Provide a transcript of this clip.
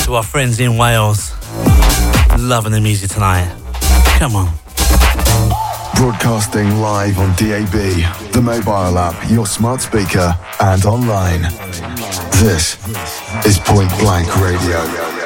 to our friends in Wales. Loving the music tonight. Come on. Broadcasting live on DAB, the mobile app, your smart speaker, and online. This is Point Blank Radio.